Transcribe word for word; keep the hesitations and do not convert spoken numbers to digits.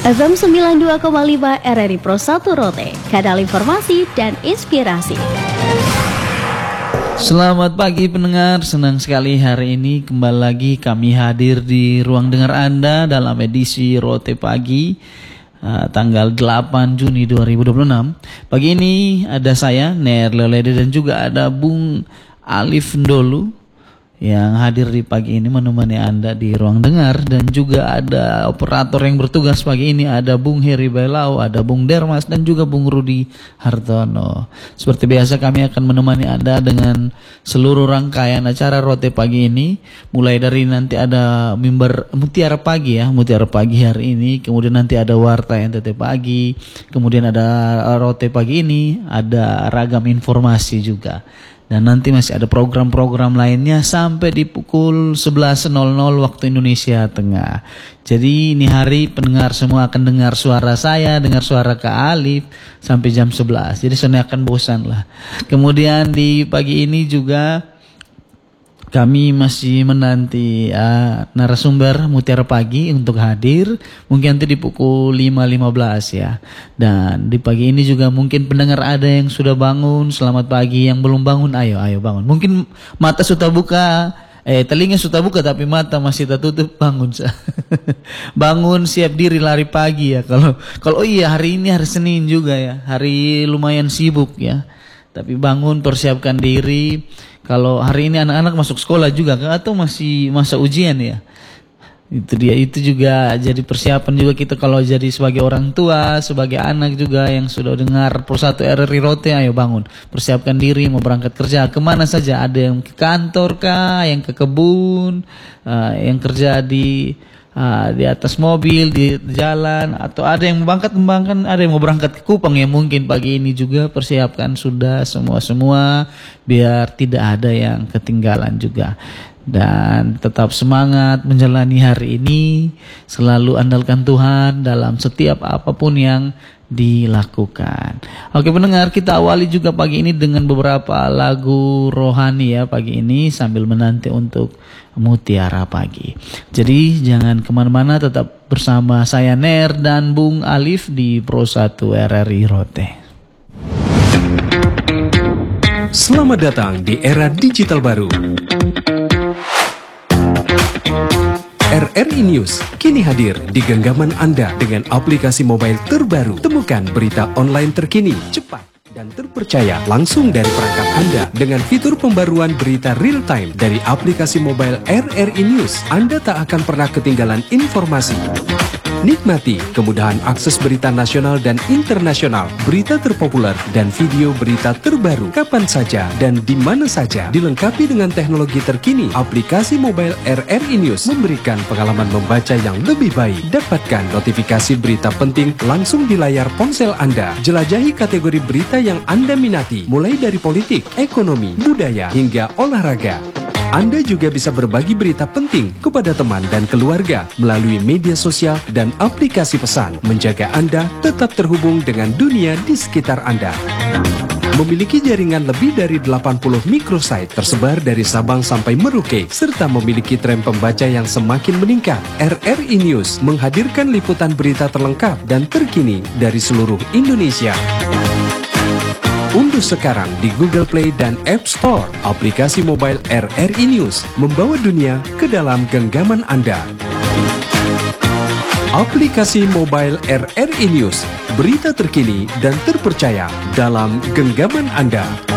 F M sembilan puluh dua koma lima R R I Pro satu Rote, kanal informasi dan inspirasi. Selamat pagi pendengar, senang sekali hari ini kembali lagi kami hadir di ruang dengar Anda dalam edisi Rote Pagi uh, tanggal delapan Juni dua ribu dua puluh enam. Pagi ini ada saya, Ner Leolede, dan juga ada Bung Alif Ndolu yang hadir di pagi ini menemani Anda di ruang dengar, dan juga ada operator yang bertugas pagi ini, ada Bung Heri Bailau, ada Bung Dermas, dan juga Bung Rudi Hartono. Seperti biasa kami akan menemani Anda dengan seluruh rangkaian acara Rote pagi ini, mulai dari nanti ada mimbar Mutiara Pagi ya, Mutiara Pagi hari ini, kemudian nanti ada Warta N T T Pagi, kemudian ada Rote pagi ini, ada ragam informasi juga. Dan nanti masih ada program-program lainnya sampai di pukul sebelas waktu Indonesia Tengah. Jadi ini hari pendengar semua akan dengar suara saya, dengar suara Kak Alif sampai jam sebelas. Jadi saya akan bosan lah. Kemudian di pagi ini juga kami masih menanti uh, narasumber Mutiara Pagi untuk hadir. Mungkin nanti di pukul lima lima belas ya. Dan di pagi ini juga mungkin pendengar ada yang sudah bangun. Selamat pagi, yang belum bangun ayo ayo bangun. Mungkin mata sudah buka, eh telinga sudah buka tapi mata masih tertutup, bangun. Bangun, siap diri lari pagi ya. Kalau kalau oh iya hari ini hari Senin juga ya. Hari lumayan sibuk ya. Tapi bangun, persiapkan diri. Kalau hari ini anak-anak masuk sekolah juga atau masih masa ujian ya. Itu dia, itu juga jadi persiapan juga kita kalau jadi sebagai orang tua, sebagai anak juga yang sudah dengar Pro satu R R I Rote, ayo bangun. Persiapkan diri mau berangkat kerja. Kemana saja, ada yang ke kantor kah, yang ke kebun, uh, yang kerja di Uh, di atas mobil, di jalan, atau ada yang mau berangkat, membangkan, ada yang mau berangkat ke Kupang ya. Mungkin pagi ini juga persiapkan sudah semua-semua biar tidak ada yang ketinggalan juga. Dan tetap semangat menjalani hari ini, selalu andalkan Tuhan dalam setiap apapun yang dilakukan. Oke pendengar, kita awali juga pagi ini dengan beberapa lagu rohani ya pagi ini sambil menanti untuk Mutiara Pagi. Jadi jangan kemana-mana, tetap bersama saya Ner dan Bung Alif di Pro satu R R I Rote. Selamat datang di era digital baru. R R I News kini hadir di genggaman Anda dengan aplikasi mobile terbaru. Temukan berita online terkini, cepat, dan terpercaya langsung dari perangkat Anda dengan fitur pembaruan berita real time dari aplikasi mobile R R I News. Anda tak akan pernah ketinggalan informasi. Nikmati kemudahan akses berita nasional dan internasional, berita terpopuler, dan video berita terbaru kapan saja dan di mana saja. Dilengkapi dengan teknologi terkini, aplikasi mobile R R I News memberikan pengalaman membaca yang lebih baik. Dapatkan notifikasi berita penting langsung di layar ponsel Anda. Jelajahi kategori berita yang Anda minati, mulai dari politik, ekonomi, budaya, hingga olahraga. Anda juga bisa berbagi berita penting kepada teman dan keluarga melalui media sosial dan aplikasi pesan, menjaga Anda tetap terhubung dengan dunia di sekitar Anda. Memiliki jaringan lebih dari delapan puluh microsite tersebar dari Sabang sampai Merauke, serta memiliki tren pembaca yang semakin meningkat. R R I News menghadirkan liputan berita terlengkap dan terkini dari seluruh Indonesia. Unduh sekarang di Google Play dan App Store aplikasi mobile R R I News, membawa dunia ke dalam genggaman Anda. Aplikasi mobile R R I News, berita terkini dan terpercaya dalam genggaman Anda.